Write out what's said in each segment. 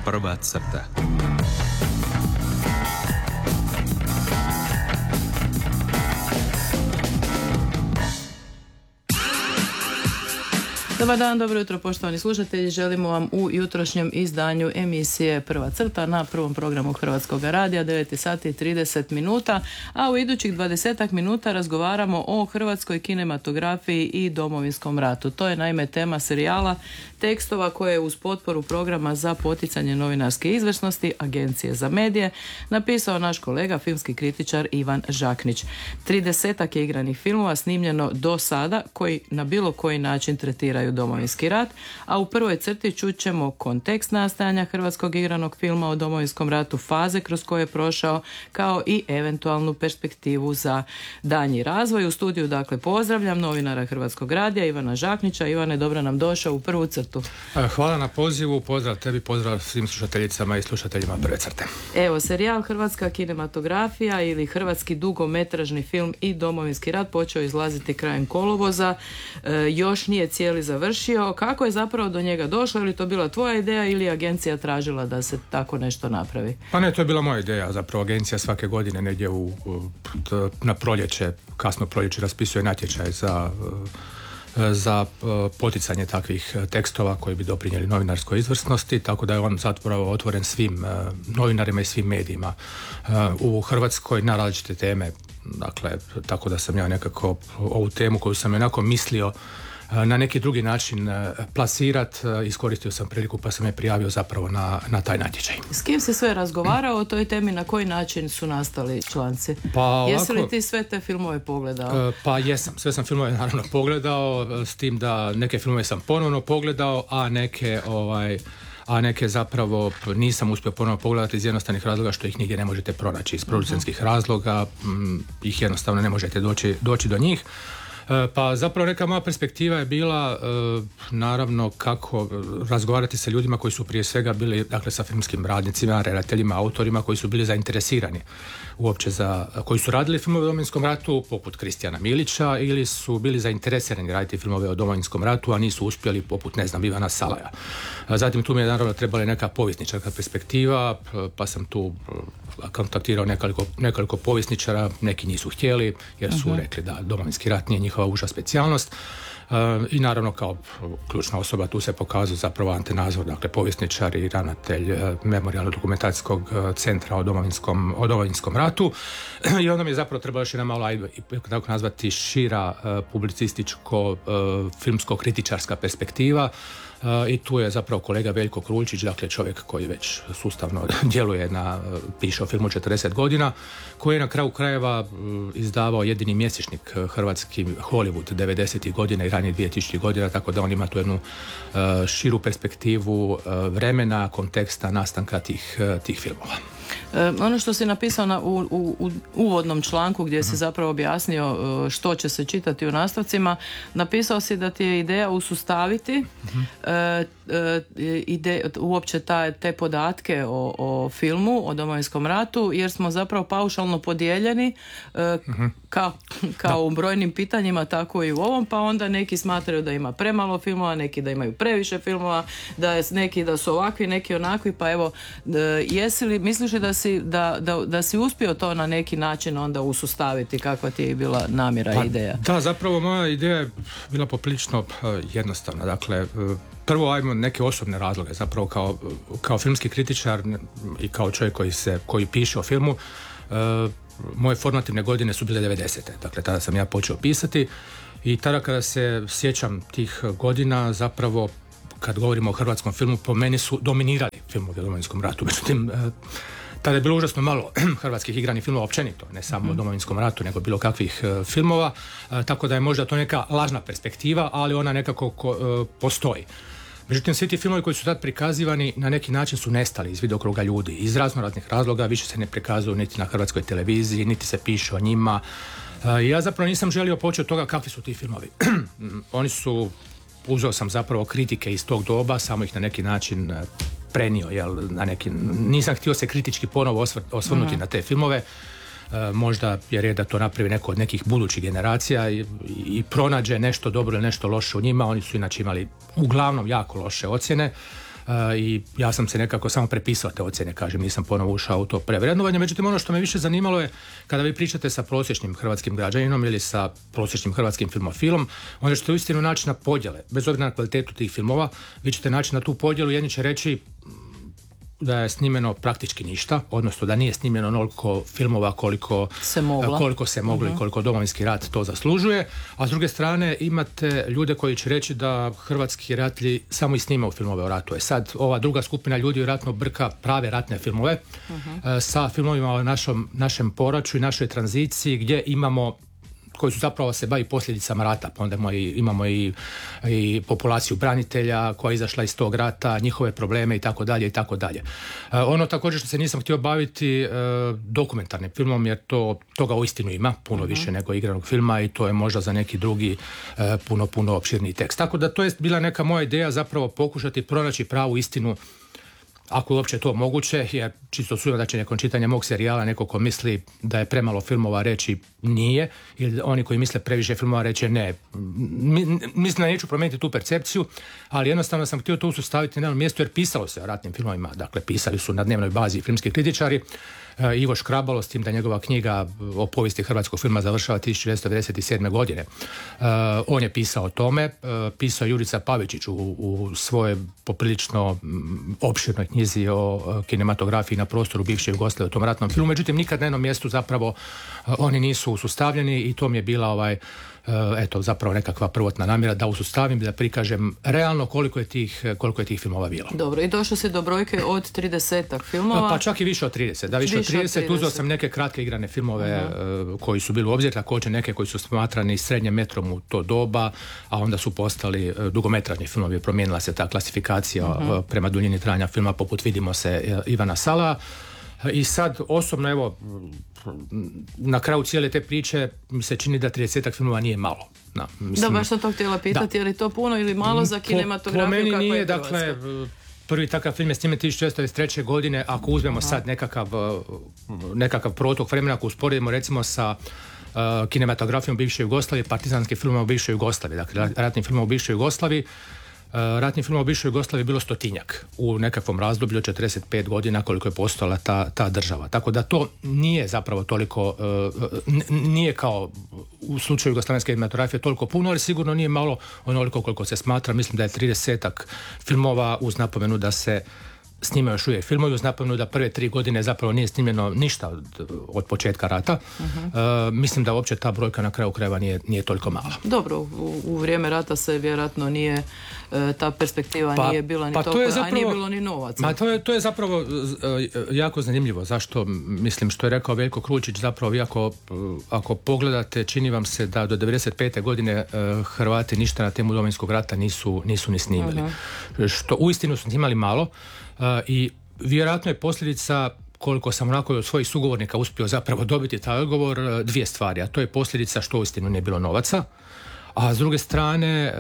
Prva crta. Dobar dan, dobro jutro poštovani slušatelji. Želimo vam u jutrošnjem izdanju emisije Prva crta na prvom programu Hrvatskog radija 9 sati i 30 minuta, a u idućih 20 minuta razgovaramo o hrvatskoj kinematografiji i Domovinskom ratu. To je naime tema serijala tekstova koje je uz potporu programa za poticanje novinarske izvrsnosti Agencije za medije napisao naš kolega filmski kritičar Ivan Žaknić. 30 je igranih filmova snimljeno do sada koji na bilo koji način tretiraju Domovinski rat, a u prvoj crti čućemo kontekst nastajanja hrvatskog igranog filma o Domovinskom ratu, faze kroz koje je prošao, kao i eventualnu perspektivu za daljnji razvoj. U studiju dakle pozdravljam novinara Hrvatskog radija Ivana Žaknića. Ivane, dobro nam došao u prvu crtu. Hvala na pozivu, pozdrav tebi, pozdrav svim slušateljicama i slušateljima Prve crte. Evo, serijal Hrvatska kinematografija ili hrvatski dugometražni film i Domovinski rat počeo izlaziti krajem kolovoza, još nije cijeli završio. Kako je zapravo do njega došlo? Je li to bila tvoja ideja ili je agencija tražila da se tako nešto napravi? Pa ne, to je bila moja ideja. Zapravo agencija svake godine negdje na proljeće, kasno proljeće raspisuje natječaj za poticanje takvih tekstova koji bi doprinijeli novinarskoj izvrsnosti, tako da je on zapravo otvoren svim novinarima i svim medijima u Hrvatskoj na različite teme. Dakle, tako da sam ja nekako ovu temu koju sam onako mislio na neki drugi način plasirat, iskoristio sam priliku pa sam je prijavio zapravo na taj natječaj. S kim si sve razgovarao o toj temi, na koji način su nastali članci? Jesi li ti sve te filmove pogledao? Pa jesam, sve sam filmove naravno pogledao, s tim da neke filmove sam ponovno pogledao, a neke zapravo nisam uspio ponovno pogledati iz jednostavnih razloga što ih nigdje ne možete pronaći. Iz producentskih razloga ih jednostavno ne možete doći do njih. Pa zapravo neka moja perspektiva je bila naravno kako razgovarati sa ljudima koji su prije svega bili, dakle sa filmskim radnicima, redateljima, autorima koji su bili zainteresirani uopće koji su radili filmove o Domovinskom ratu poput Kristijana Milića ili su bili zainteresirani raditi filmove o Domovinskom ratu, a nisu uspjeli poput, ne znam, Ivana Salaja. Zatim tu mi je naravno trebala neka povjesničarska perspektiva, pa sam tu kontaktirao nekoliko povjesničara, neki nisu htjeli jer su rekli da Domovinski rat nije njihova uža specijalnost. I naravno kao ključna osoba tu se pokazao zapravo Ante Nazor, dakle povjesničar i ravnatelj Memorijalno-dokumentacijskog centra o Domovinskom ratu. I onda mi je zapravo trebalo još jedna malo, tako nazvati, šira publicističko filmsko kritičarska perspektiva. I tu je zapravo kolega Veljko Kruljičić, dakle čovjek koji već sustavno djeluje piše o filmu 40 godina, koji je na kraju krajeva izdavao jedini mjesečnik hrvatski Hollywood 90. godina i ranije 2000. godina, tako da on ima tu jednu širu perspektivu vremena, konteksta nastanka tih filmova. Ono što si napisao u uvodnom članku gdje si zapravo objasnio što će se čitati u nastavcima, napisao si da ti je ideja usustaviti uopće te podatke o filmu, o Domovinskom ratu, jer smo zapravo paušalno podijeljeni kao u brojnim pitanjima, tako i u ovom, pa onda neki smatraju da ima premalo filmova, neki da imaju previše filmova, neki da su ovakvi, neki onakvi, pa evo, misliš li da si uspio to na neki način onda usustaviti, kakva ti je bila namjera i ideja? Da, zapravo moja ideja je bila poprilično jednostavna. Dakle, prvo ajmo neke osobne razloge, zapravo kao filmski kritičar i kao čovjek koji piše o filmu, moje formativne godine su bile 90. Dakle, tada sam ja počeo pisati i tada kada se sjećam tih godina, zapravo kad govorimo o hrvatskom filmu, po meni su dominirali filmovi o Domovinskom ratu. Međutim, tada je bilo užasno malo hrvatskih igranih filmova općenito, ne samo o Domovinskom ratu, nego bilo kakvih filmova, tako da je možda to neka lažna perspektiva, ali ona nekako postoji. Međutim, svi ti filmovi koji su tad prikazivani na neki način su nestali iz vidokruga ljudi. Iz raznih razloga više se ne prikazuju niti na hrvatskoj televiziji, niti se piše o njima. Ja zapravo nisam želio poći od toga kakvi su ti filmovi. Uzeo sam zapravo kritike iz tog doba, samo ih na neki način prenio, nisam htio se kritički ponovo osvrnuti na te filmove. Možda je red da to napravi neko od nekih budućih generacija i pronađe nešto dobro ili nešto loše u njima. Oni su inače imali uglavnom jako loše ocjene. i ja sam se nekako samo prepisao te ocjene, kažem, nisam ponovo ušao u to prevrednovanje. Međutim, ono što me više zanimalo je kada vi pričate sa prosječnim hrvatskim građaninom ili sa prosječnim hrvatskim filmofilom, onda ćete uistinu naći na podjele, bez obzira na kvalitetu tih filmova, vi ćete naći na tu podjelu, jedni će reći da je snimeno praktički ništa, odnosno da nije snimljeno onoliko filmova koliko se moglo i koliko Domovinski rat to zaslužuje, a s druge strane imate ljude koji će reći da hrvatski ratlji samo i snimaju filmove o ratu. Sad ova druga skupina ljudi vjerojatno brka prave ratne filmove sa filmovima o našem poraću i našoj tranziciji gdje imamo koji su zapravo se bavi posljedicama rata, pa onda imamo i populaciju branitelja koja je izašla iz tog rata, njihove probleme i tako dalje i tako dalje. Ono također što se nisam htio baviti dokumentarnim filmom, jer toga uistinu ima puno više nego igranog filma i to je možda za neki drugi puno opširniji tekst. Tako da to je bila neka moja ideja zapravo pokušati pronaći pravu istinu, ako je uopće to moguće, jer čisto sumnjam da će nakon čitanja mog serijala neko ko misli da je premalo filmova reći nije, ili oni koji misle previše filmova reći ne. Mislim da neću promijeniti tu percepciju, ali jednostavno sam htio to usustaviti na jednom mjestu, jer pisalo se o ratnim filmovima, dakle pisali su na dnevnoj bazi filmski kritičari. Ivo Škrabalo, s tim da njegova knjiga o povijesti hrvatskog filma završava 1997. godine. On je pisao o tome, pisao Jurica Pavičić u svojoj poprilično opširnoj knjizi o kinematografiji na prostoru bivše Jugoslavije o tom ratnom filmu, međutim nikad na jednom mjestu zapravo oni nisu usustavljeni i to mi je bila zapravo nekakva prvotna namjera da usustavim, da prikažem realno koliko je tih filmova bilo. Dobro, i došlo se do brojke od 30 filmova. Pa čak i više od 30. Da, više od 30. Uzeo sam neke kratke igrane filmove koji su bili u obzir, također neke koji su smatrani srednjem metrom u to doba, a onda su postali dugometražni filmovi. Promijenila se ta klasifikacija prema duljini trajanja filma, poput Vidimo se Ivana Sala. I sad osobno, evo, na kraju cijele te priče mi se čini da 30 filmova nije malo. Da, baš sam to htjela pitati, je li to puno ili malo za kinematografiju? Po meni kako nije, je dakle, prvi takav film je snimljen 1993. godine, ako uzmemo sad nekakav protok vremena, ako usporedimo recimo sa kinematografijom bivše Jugoslavije, partizanskim filmom u bivšoj Jugoslaviji, dakle ratnim filmom u bivšoj Jugoslaviji. Ratnih filmova u bivšoj Jugoslaviji je bilo 100-tinjak u nekakvom razdoblju od 45 godina koliko je postojala ta država. Tako da to nije zapravo toliko, nije kao u slučaju jugoslavenske kinematografije toliko puno, ali sigurno nije malo onoliko koliko se smatra. Mislim da je 30-ak filmova uz napomenu da se snimaju još uvijek filmovi, uz napomenu da prve 3 godine zapravo nije snimljeno ništa od početka rata. Mislim da uopće ta brojka na kraju krajeva nije toliko mala. Dobro, u vrijeme rata se vjerojatno nije ta perspektiva nije bila ni toliko, a nije bilo ni novaca. To je zapravo jako zanimljivo. Zašto? Mislim, što je rekao Veljko Kručić, zapravo vi ako pogledate, čini vam se da do 95. godine Hrvati ništa na temu Domovinskog rata nisu ni snimili. Što uistinu su snimali malo. I vjerojatno je posljedica, koliko sam onako od svojih sugovornika uspio zapravo dobiti taj odgovor, dvije stvari, a to je posljedica što uistinu nije bilo novaca, a s druge strane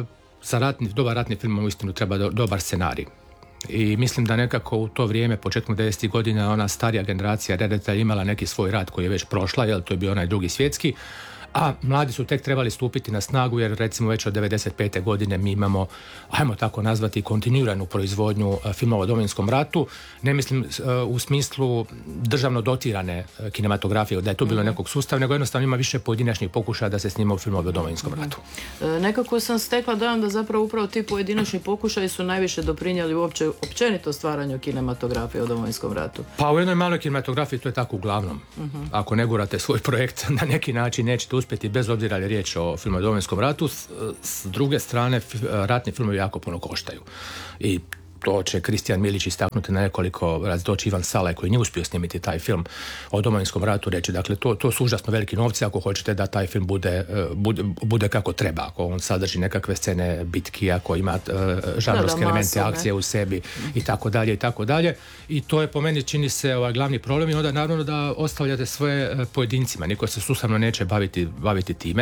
za dobar ratni film uistinu treba dobar scenarij. I mislim da nekako u to vrijeme, početkom 90. godina, ona starija generacija redatelja imala neki svoj rat koji je već prošla, jer to je bio onaj Drugi svjetski, a mladi su tek trebali stupiti na snagu, jer recimo već od 95. godine mi imamo, ajmo tako nazvati, kontinuiranu proizvodnju filmova o Domovinskom ratu. Ne mislim u smislu državno dotirane kinematografije, da je to bilo nekog sustava, nego jednostavno ima više pojedinačnih pokušaja da se snimaju filmovi o Domovinskom ratu. Nekako sam stekla dojam da zapravo upravo ti pojedinačni pokušaji su najviše doprinijeli uopće općenito stvaranju kinematografije o Domovinskom ratu. Pa u jednoj maloj kinematografiji to je tako uglavnom. Ako ne gurate svoj projekt, na neki način nećete uspjeti, bez obzira je riječ o filmu o Domovinskom ratu. S druge strane, ratni filmovi jako puno koštaju. I to će Kristijan Milić istaknuti na nekoliko razdoći, Ivan Salaj koji nije uspio snimiti taj film o Domovinskom ratu reći. Dakle, to su užasno veliki novci ako hoćete da taj film bude kako treba. Ako on sadrži nekakve scene bitki, ako ima žanrovske elemente, akcije u sebi i tako dalje i tako dalje. I to je po meni čini se glavni problem i onda naravno da ostavljate svoje pojedincima. Niko se sustavno neće baviti time.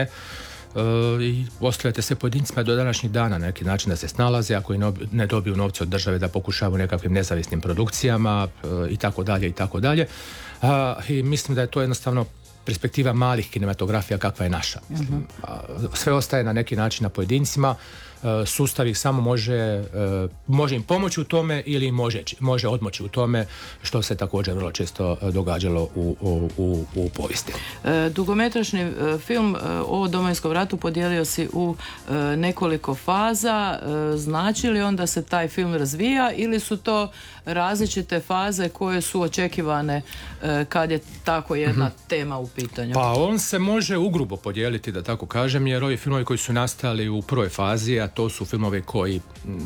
I ostavljate se pojedincima do današnjih dana na neki način da se snalaze, ako i ne dobiju novce od države da pokušavaju nekakvim nezavisnim produkcijama i tako dalje i tako dalje. I mislim da je to jednostavno perspektiva malih kinematografija kakva je naša. Sve ostaje na neki način na pojedincima. sustav ih samo može im pomoći u tome ili može odmoći u tome, što se također vrlo često događalo u povijesti. Dugometražni film o Domovinskom ratu podijelio si u nekoliko faza. Znači li onda se taj film razvija ili su to različite faze koje su očekivane kad je tako jedna tema u pitanju? Pa on se može ugrubo podijeliti, da tako kažem, jer ovi filmovi koji su nastali u prvoj fazi, a to su filmovi koji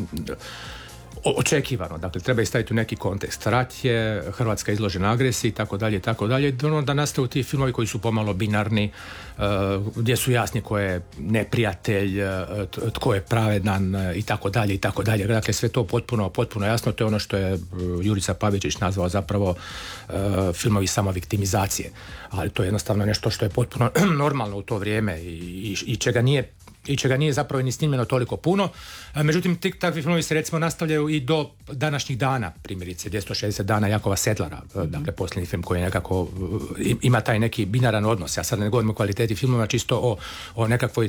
očekivano, dakle treba ih staviti u neki kontekst. Rat je, Hrvatska izložena agresiji i tako dalje, da nastaju ti filmovi koji su pomalo binarni, gdje su jasni ko je neprijatelj, tko je pravedan i tako dalje. Dakle, sve to potpuno jasno. To je ono što je Jurica Pavičić nazvao zapravo filmovi samoviktimizacije. Ali to je jednostavno nešto što je potpuno normalno u to vrijeme i čega nije zapravo ni snimljeno toliko puno. Međutim, takvi filmovi se recimo nastavljaju i do današnjih dana, primjerice 260 dana Jakova Sedlara, dakle posljednji film koji nekako ima taj neki binaran odnos. Ja sad ne govorim o kvaliteti filmova, čisto o nekakvoj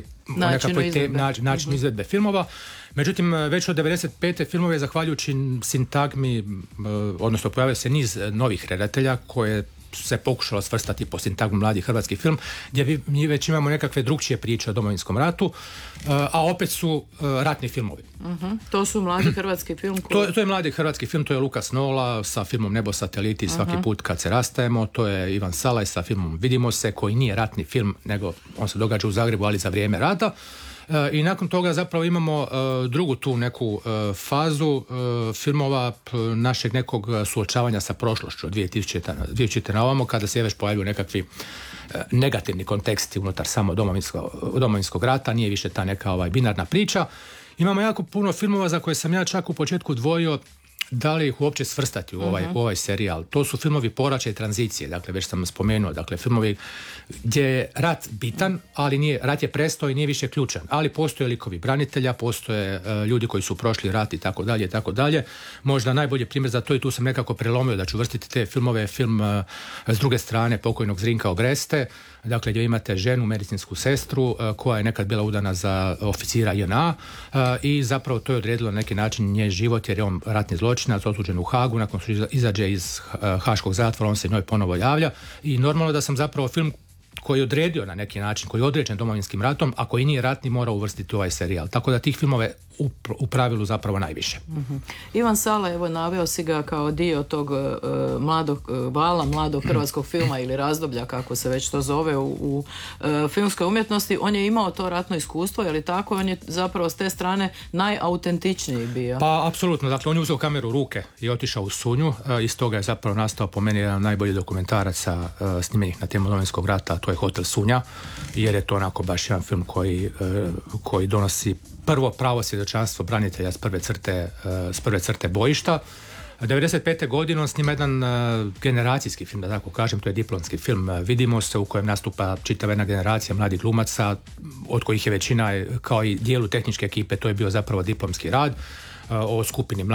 načinu izvedbe filmova. Međutim, već od 95. filmove, zahvaljujući sintagmi, odnosno pojavio se niz novih redatelja koje se pokušalo svrstati po sintagmu mladi hrvatski film, gdje mi već imamo nekakve drukčije priče o Domovinskom ratu, a opet su ratni filmovi. To su mladi hrvatski film? To je mladi hrvatski film, to je Lukas Nola sa filmom Nebo sateliti svaki put kad se rastajemo, to je Ivan Salaj sa filmom Vidimo se, koji nije ratni film, nego on se događa u Zagrebu, ali za vrijeme rata. I nakon toga zapravo imamo drugu tu neku fazu filmova našeg nekog suočavanja sa prošlošću od 2000. na ovamo, kada se već pojavljuju nekakvi negativni konteksti unutar samo Domovinskog rata, nije više ta neka binarna priča. Imamo jako puno filmova za koje sam ja čak u početku dvojio da li ih uopće svrstati u ovaj serijal. To su filmovi poraća i tranzicije, dakle već sam spomenuo, dakle filmovi gdje je rat bitan, ali rat je prestao i nije više ključan, ali postoje likovi branitelja, postoje ljudi koji su prošli rat i tako dalje. Možda najbolji primjer za to, i tu sam nekako prelomio da ću vrstiti te filmove, film s druge strane pokojnog Zrinka Ogreste, dakle gdje imate ženu, medicinsku sestru koja je nekad bila udana za oficira JNA i zapravo to je odredilo na neki način njen život, jer je on ratni zločinac, osuđen u Hagu, nakon što izađe iz haškog zatvora on se njoj ponovo javlja i normalno da sam zapravo film koji je odredio na neki način, koji je određen Domovinskim ratom, a koji nije ratni, mora uvrstiti u ovaj serijal. Tako da tih filmove u pravilu zapravo najviše. Ivan Sala, evo, naveo si ga kao dio tog mladog hrvatskog filma ili razdoblja, kako se već to zove u filmskoj umjetnosti. On je imao to ratno iskustvo, je li tako? On je zapravo s te strane najautentičniji bio. Pa, apsolutno. Dakle, on je uzeo kameru u ruke i otišao u Sunju. Iz toga je zapravo nastao po meni jedan najbolji dokumentaraca snimljenih na temu Domovinskog rata, to je Hotel Sunja, jer je to onako baš jedan film koji donosi prvo pravo svjedočanstvo branitelja s prve crte bojišta. 95. godine on snima jedan generacijski film, da tako kažem, to je diplomski film Vidimo se, u kojem nastupa čitava jedna generacija mladih glumaca, od kojih je većina, kao i dijelu tehničke ekipe, to je bio zapravo diplomski rad o skupini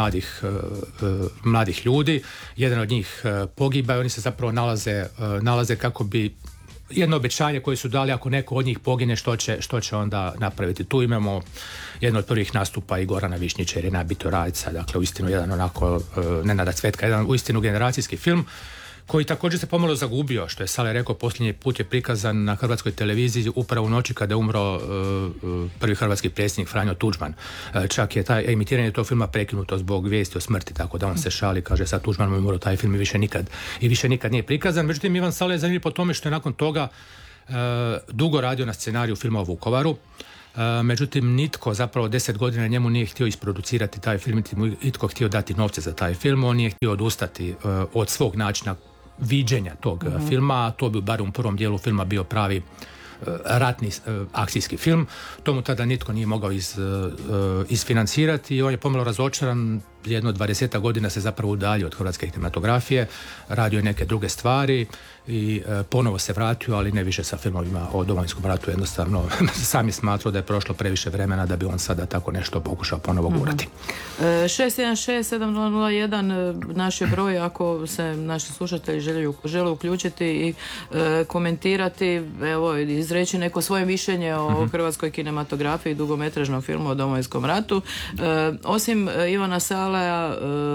mladih ljudi. Jedan od njih pogiba i oni se zapravo nalaze kako bi jedno obećanje koje su dali, ako neko od njih pogine, što će onda napraviti. Tu imamo jedno od prvih nastupa i Gorana Višnjića i Irena Bitorajca, dakle uistinu jedan onako Nenada Cvetka, jedan uistinu generacijski film koji također se pomalo zagubio, što je Sale rekao, posljednji put je prikazan na hrvatskoj televiziji upravo u noći kada je umro prvi hrvatski predsjednik Franjo Tuđman. Čak je emitiranje tog filma prekinuto zbog vijesti o smrti, tako da on se šali, kaže sad Tuđman mu je umro taj film i više nikad nije prikazan. Međutim, Ivan Sale je zanimljiv po tome što je nakon toga dugo radio na scenariju filma o Vukovaru. Međutim, nitko zapravo 10 godina njemu nije htio isproducirati taj film, nitko htio dati novce za taj film, on nije htio odustati od svog načina viđenja tog filma, to bi bar u prvom dijelu filma bio pravi ratni akcijski film. To mu tada nitko nije mogao isfinancirati i on je pomalo razočaran jedno 20 godina se zapravo udaljio od hrvatske kinematografije, radio neke druge stvari i ponovo se vratio, ali ne više sa filmovima o Domovinskom ratu, jednostavno sam je smatrao da je prošlo previše vremena da bi on sada tako nešto pokušao ponovo gurati. 616-7001 naš je broj ako se naši slušatelji žele uključiti i komentirati, evo, izreći neko svoje mišljenje o hrvatskoj kinematografiji i dugometražnom filmu o Domovinskom ratu. Osim Ivana Saleja,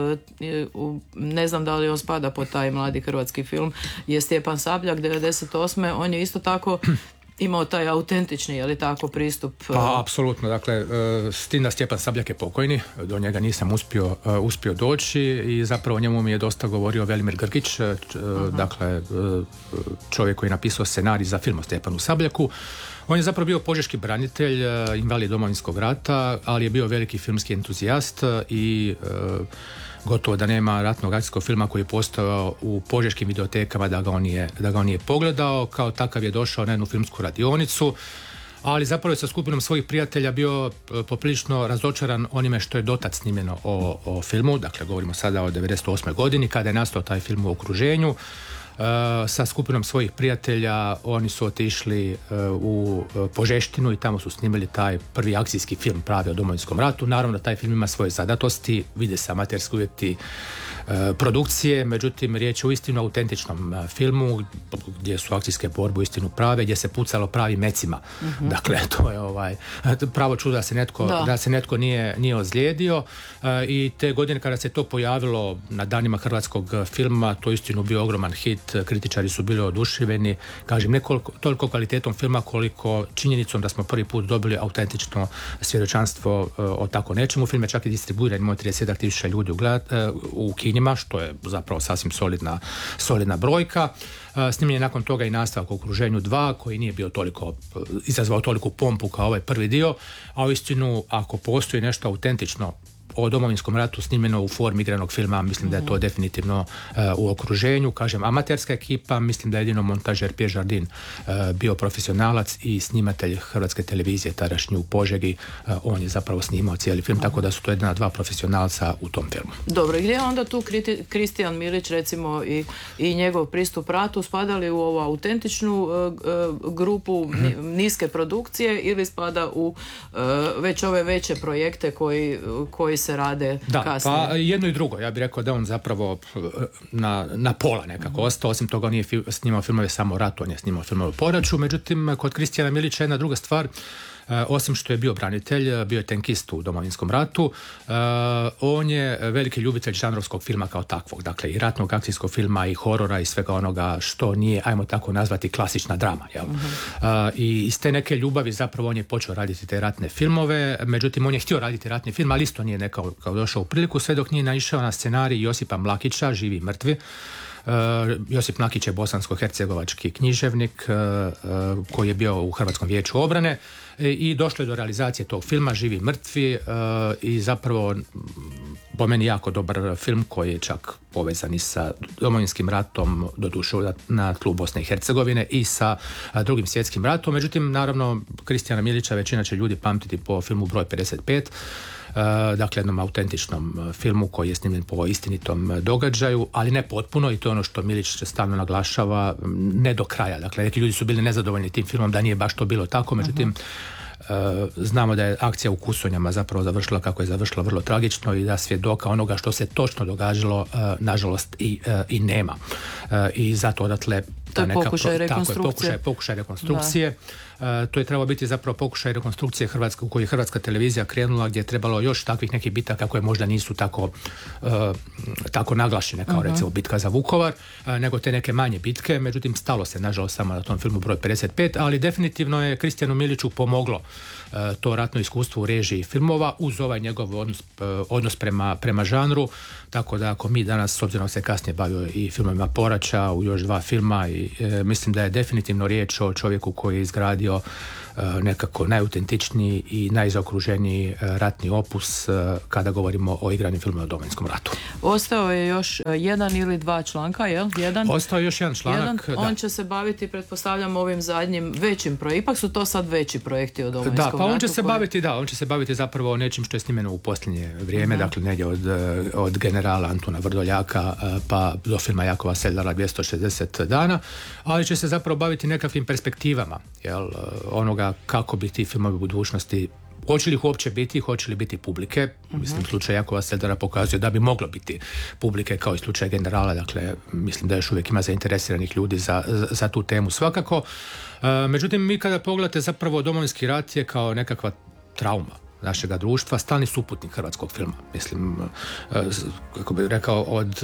ne znam da li on spada po taj mladi hrvatski film, je Stjepan Sabljak 98. On je isto tako imao taj autentični, je li tako, pristup? Pa, apsolutno. Dakle, s tim da Stjepan Sabljak je pokojni, do njega nisam uspio doći i zapravo o njemu mi je dosta govorio Velimir Grgić, dakle, čovjek koji je napisao scenarij za film o Stjepanu Sabljaku. On je zapravo bio požeški branitelj, invalid Domovinskog rata, ali je bio veliki filmski entuzijast i gotovo da nema ratnog akcijskog filma koji je postojao u požeškim videotekama da ga on nije pogledao. Kao takav je došao na jednu filmsku radionicu, ali zapravo je sa skupinom svojih prijatelja bio poprilično razočaran onime što je dotad snimljeno o filmu. Dakle, govorimo sada o 98. godini kada je nastao taj film u okruženju. Sa skupinom svojih prijatelja oni su otišli u Požeštinu i tamo su snimili taj prvi akcijski film pravi o Domovinskom ratu. Naravno da taj film ima svoje zadatosti, vide se amaterski uvjeti produkcije, međutim riječ je o istinu autentičnom filmu gdje su akcijske borbe uistinu prave, gdje se pucalo pravim mecima. Dakle, to je pravo čudo da se netko nije ozlijedio i te godine kada se to pojavilo na danima hrvatskog filma, to istinu bio ogroman hit, kritičari su bili oduševljeni, kažem, ne toliko kvalitetom filma koliko činjenicom da smo prvi put dobili autentično svjedočanstvo o tako nečemu. Film je čak i distribuiran, imao 30.000 ljudi u kinima, što je zapravo sasvim solidna brojka. Snimljen je nakon toga i nastavak u Okruženju 2, koji nije bio izazvao toliku pompu kao ovaj prvi dio, a uistinu ako postoji nešto autentično o Domovinskom ratu snimljeno u formi igranog filma, mislim da je to definitivno u Okruženju. Kažem, amaterska ekipa, mislim da je jedino montažer Pierre Jardin bio profesionalac i snimatelj Hrvatske televizije tadašnji u Požegi. On je zapravo snimao cijeli film, tako da su to jedina dva profesionalca u tom filmu. Dobro, gdje je onda tu Kristijan Milić, recimo, i njegov pristup ratu, spadali u ovu autentičnu grupu niske produkcije ili spada u već ove veće projekte koji se rade kasnije? Pa jedno i drugo. Ja bih rekao da on zapravo na pola nekako ostao. Osim toga on nije snimao filmove samo o ratu, on je snimao filmove o poraću. Međutim, kod Kristijana Milića jedna druga stvar. Osim što je bio branitelj, bio je tenkist u Domovinskom ratu, on je veliki ljubitelj žanrovskog filma kao takvog, dakle i ratnog akcijskog filma i horora i svega onoga što nije, ajmo tako nazvati, klasična drama. Jel? I iz te neke ljubavi zapravo on je počeo raditi te ratne filmove, međutim on je htio raditi ratni film, ali isto nije nekao kao došao u priliku, sve dok nije naišao na scenarij Josipa Mlakića, Živi i mrtvi. Josip Mlakić je bosansko-hercegovački književnik koji je bio u Hrvatskom vijeću obrane i došlo je do realizacije tog filma Živi i mrtvi i zapravo po meni jako dobar film koji je čak povezan i sa Domovinskim ratom, doduše na tlu Bosne i Hercegovine i sa drugim svjetskim ratom. Međutim, naravno, Kristijana Milića većina će ljudi pamtiti po filmu Broj 55, dakle jednom autentičnom filmu koji je snimljen po istinitom događaju, ali ne potpuno, i to je ono što Milić stalno naglašava, ne do kraja. Dakle, neki ljudi su bili nezadovoljni tim filmom da nije baš to bilo tako, međutim znamo da je akcija u Kusonjama zapravo završila kako je završila, vrlo tragično, i da svjedoka onoga što se točno događalo nažalost i nema. I zato odatle pokušaj rekonstrukcije. To je trebalo biti zapravo pokušaj rekonstrukcije u kojoj je Hrvatska televizija krenula, gdje je trebalo još takvih nekih bitaka koje možda nisu tako naglašene kao recimo bitka za Vukovar, nego te neke manje bitke. Međutim, stalo se nažalost samo na tom filmu Broj 55, ali definitivno je Kristijanu Miliću pomoglo to ratno iskustvo u režiji filmova uz ovaj njegov odnos prema žanru, tako da ako mi danas, s obzirom se kasnije bavio i filmovima poraća u još 2 filma i ali mislim da je definitivno riječ o čovjeku koji je izgradio nekako najautentičniji i najzaokruženiji ratni opus kada govorimo o igranim filmovima o Domovinskom ratu. Ostao je još jedan ili dva članka, jel? Ostao je još jedan članak. On će se baviti, pretpostavljam, ovim zadnjim većim projektima. Ipak su to sad veći projekti o Domovinskom ratu. Da, pa on će se baviti zapravo nečim što je snimeno u posljednje vrijeme, dakle negdje od generala Antuna Vrdoljaka pa do filma Jakova Sedlara 260 dana, ali će se zapravo baviti nekakvim perspektivama, jel, onoga kako bi ti filmovi u budućnosti, hoće li ih uopće biti, hoće li biti publike. Mislim, slučaj Jakova Sedlara pokazuje da bi moglo biti publike kao i slučaj generala, dakle mislim da još uvijek ima zainteresiranih ljudi za tu temu svakako. Međutim, mi kada pogledate zapravo Domovinski rat je kao nekakva trauma našega društva, stalni suputnik hrvatskog filma. Mislim, kako bih rekao, od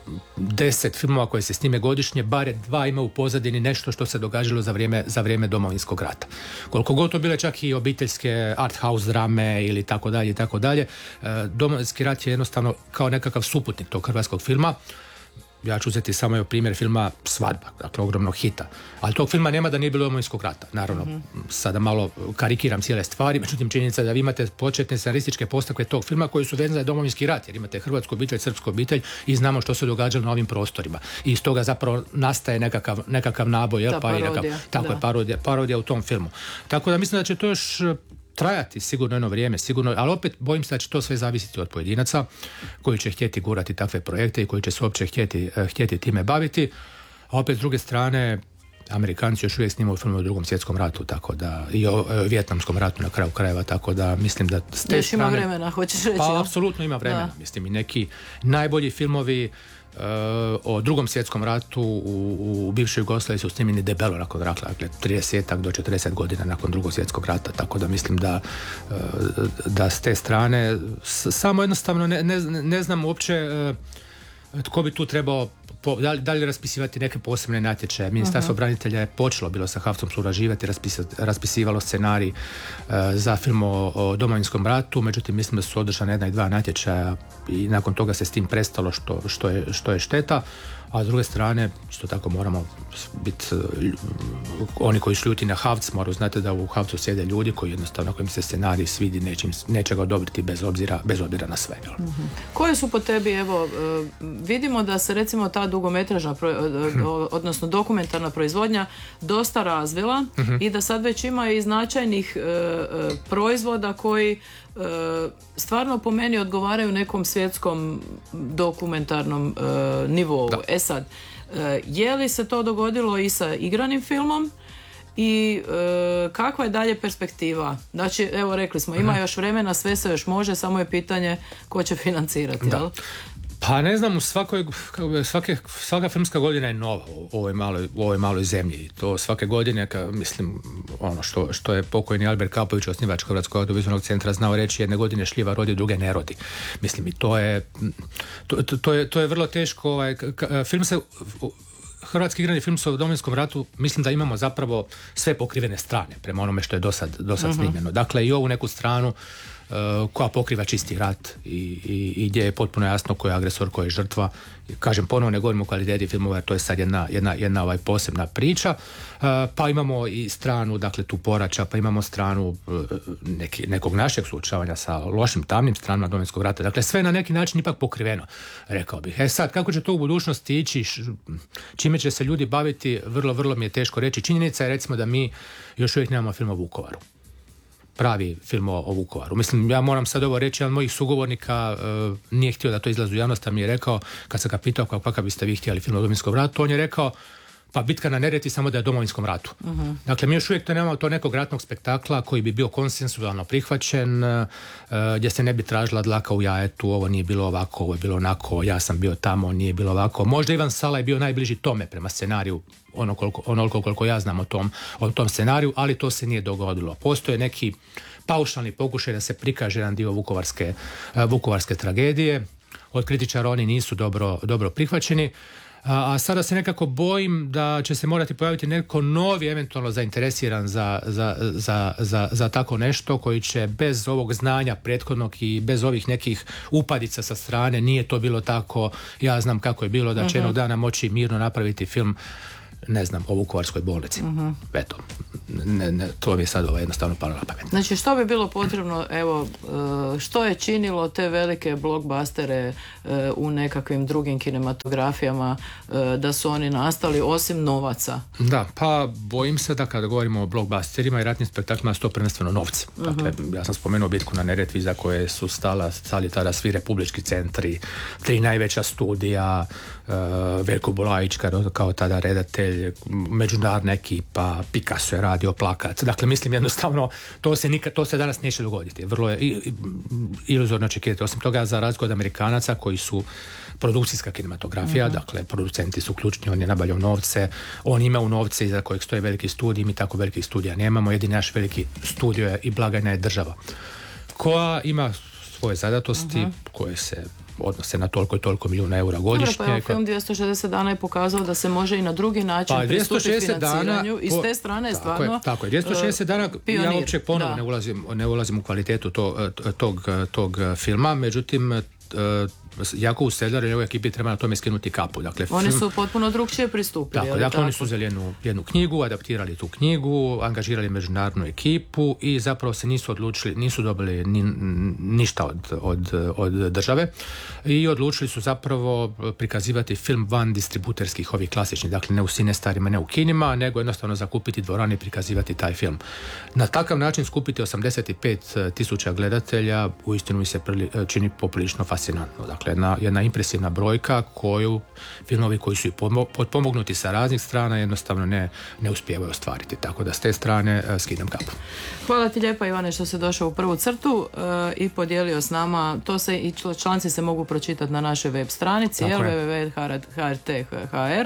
10 filmova koje se snime godišnje, bare 2 ima u pozadini nešto što se događalo za vrijeme Domovinskog rata. Koliko god to bile čak i obiteljske art house drame ili tako dalje, Domovinski rat je jednostavno kao nekakav suputnik tog hrvatskog filma. Ja ću uzeti samo primjer filma Svadba, dakle ogromnog hita. Ali tog filma nema da nije bilo Domovinskog rata. Naravno, sada malo karikiram cijele stvari, međutim činjenica da vi imate početne scenarističke postavke tog filma koji su vezane za Domovinski rat, jer imate hrvatsku obitelj, srpsku obitelj i znamo što se događalo na ovim prostorima. I iz toga zapravo nastaje nekakav naboj, parodija u tom filmu. Tako da mislim da će to još trajati sigurno jedno vrijeme, sigurno, ali opet bojim se da će to sve zavisiti od pojedinaca koji će htjeti gurati takve projekte i koji će se uopće htjeti time baviti. A opet s druge strane, Amerikanci još uvijek snimaju filmove o Drugom svjetskom ratu, tako da i o Vijetnamskom ratu na kraju krajeva, tako da mislim da s te strane... Još ima vremena, hoćeš reći? Pa apsolutno ima vremena. Da. Mislim, i neki najbolji filmovi o Drugom svjetskom ratu u bivšoj Jugoslaviji su snimljeni debelo nakon rata, dakle 30 do 40 godina nakon Drugog svjetskog rata, tako da mislim da s te strane samo jednostavno ne znam uopće tko bi tu trebao, da li raspisivati neke posebne natječaje. Ministarstvo branitelja je počelo bilo sa HAVC-om surađivati, raspisivalo scenarij za film o Domovinskom ratu, međutim mislim da su održana 1 i 2 natječaja i nakon toga se s tim prestalo, što je šteta. A s druge strane, isto tako moramo biti, oni koji su ljuti na HAVC, moraju znati da u HAVC-u sjede ljudi koji jednostavno, kojim se scenarij svidi, neće ga odobriti bez obzira na sve. Koje su po tebi, evo, vidimo da se recimo ta dugometražna, odnosno dokumentarna proizvodnja dosta razvila i da sad već ima i značajnih proizvoda koji stvarno po meni odgovaraju nekom svjetskom dokumentarnom nivou. Da. Sad, je li se to dogodilo i sa igranim filmom i kakva je dalje perspektiva? Znači, evo rekli smo, ima još vremena, sve se još može, samo je pitanje ko će financirati, jel? Pa ne znam, svaka filmska godina je nova u ovoj maloj zemlji. To svake godine, mislim, ono što je pokojni Albert Kapović, osnivač Hrvatskog audiovizualnog centra, znao reći, jedne godine šljiva rodi, druge ne rodi. Mislim, i to je vrlo teško. Hrvatski igrani film o Domovinskom ratu, mislim da imamo zapravo sve pokrivene strane prema onome što je do sad snimljeno. Dakle, i ovu neku stranu koja pokriva čisti rat i gdje je potpuno jasno ko je agresor, ko je žrtva. Kažem, ponovno ne govorimo o kvaliteti filmova, to je sad jedna posebna priča. Pa imamo i stranu, dakle, tu porača, pa imamo stranu nekog našeg suočavanja sa lošim, tamnim stranama Domovinskog rata. Dakle, sve na neki način ipak pokriveno, rekao bih. Sad, kako će to u budućnosti ići, čime će se ljudi baviti, vrlo mi je teško reći. Činjenica je, recimo, da mi još uvijek nemamo film o Vukovaru. Pravi film o Vukovaru. Mislim, ja moram sad ovo reći, jedan od mojih sugovornika nije htio da to izlazi u javnost, a mi je rekao, kad sam ga pitao kakav biste vi htjeli film o Domovinskom ratu, on je rekao, pa bitka na Neretvi samo da je o Domovinskom ratu. Dakle, mi još uvijek nemamo to nekog ratnog spektakla koji bi bio konsensualno prihvaćen, gdje se ne bi tražila dlaka u jajetu, ovo nije bilo ovako, ovo je bilo onako, ja sam bio tamo, nije bilo ovako. Možda Ivan Sala je bio najbliži tome prema scenariju, onoliko koliko ja znam o tom scenariju, ali to se nije dogodilo. Postoje neki paušalni pokušaj da se prikaže jedan dio vukovarske tragedije. Od kritičara oni nisu dobro prihvaćeni. A sada se nekako bojim da će se morati pojaviti neko novi, eventualno zainteresiran za tako nešto, koji će bez ovog znanja prethodnog i bez ovih nekih upadica sa strane, nije to bilo tako, ja znam kako je bilo, da će jednog dana moći mirno napraviti film ne znam, o Vukovarskoj bolnici. Eto, to mi je sad jednostavno palo na pamet. Znači, što bi bilo potrebno, evo, što je činilo te velike blockbustere u nekakvim drugim kinematografijama da su oni nastali, osim novaca? Da, pa bojim se da kada govorimo o blockbusterima i ratnim spektaklima, to prvenstveno novci. Dakle, ja sam spomenuo Bitku na Neretvi za koje su stali tada svi republički centri, 3 najveća studija, Veljko Bulajić kao tada redatelj, međunarodna ekipa, Picasso je radio plakat. Dakle, mislim jednostavno, to se danas neće dogoditi. Vrlo je iluzorno očekivati. Osim toga, za razliku od Amerikanaca koji su produkcijska kinematografija, dakle, producenti su ključni, on je nabavljao novce, on ima u novce iza kojeg stoje veliki studij, mi tako velikih studija nemamo, jedini naš veliki studio je i blagajna je država, koja ima svoje zadatosti koje se odnose na toliko i toliko milijuna eura godišnje. Dobro, pa film 260 dana je pokazao da se može i na drugi način pristupiti financiranju i s te strane je stvarno tako je. 260 dana, pionir. Ja uopće ponovno ne ulazim u kvalitetu tog filma, međutim Jakovu Sedlaru i njegovoj ekipi treba na tome skinuti kapu. Dakle, oni su potpuno drugčije pristupili. Dakle, oni su uzeli jednu knjigu, adaptirali tu knjigu, angažirali međunarodnu ekipu i zapravo se nisu dobili ništa od države i odlučili su zapravo prikazivati film van distributerskih ovih klasičnih, dakle ne u Cinestarima, ne u kinima, nego jednostavno zakupiti dvorane i prikazivati taj film. Na takav način skupiti 85,000 gledatelja uistinu mi se čini poprilično fascinantno. Dakle, jedna impresivna brojka koju filmovi koji su i potpomognuti sa raznih strana jednostavno ne uspijevaju ostvariti. Tako da s te strane skidam kapu. Hvala ti lijepa, Ivane, što si došao u prvu crtu i podijelio s nama. To se i članci se mogu pročitati na našoj web stranici www.hrt.hr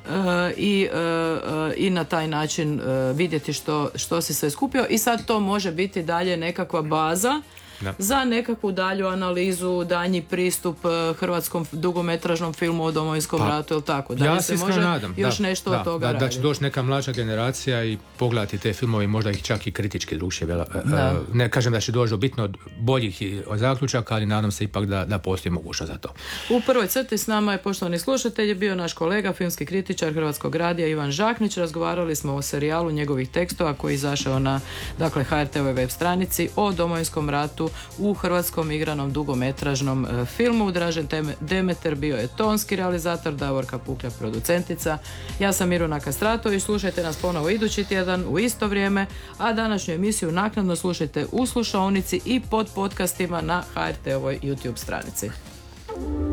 i na taj način vidjeti što si sve skupio i sad to može biti dalje nekakva baza za nekakvu dalju analizu, danji pristup hrvatskom dugometražnom filmu o Domovinskom ratu, ili tako? Da ja se može nadam, još nešto od toga raditi. Da će doći neka mlađa generacija i pogledati te filmove i možda ih čak i kritički drugčije. Ne kažem da će doći do bitno boljih zaključaka, ali nadam se ipak da postoji mogućnost za to. U prvoj crti s nama je, poštovani slušatelji, bio naš kolega, filmski kritičar Hrvatskog radija Ivan Žaknić. Razgovarali smo o serijalu njegovih tekstova koji je izašao na HRT-ovoj web stranici o Domovinskom ratu u hrvatskom igranom dugometražnom filmu. Dražen Demeter bio je tonski realizator, Davorka Puklja producentica. Ja sam Miruna Kastratović, slušajte nas ponovo idući tjedan u isto vrijeme, a današnju emisiju naknadno slušajte u slušaonici i pod podcastima na HRT-ovoj YouTube stranici.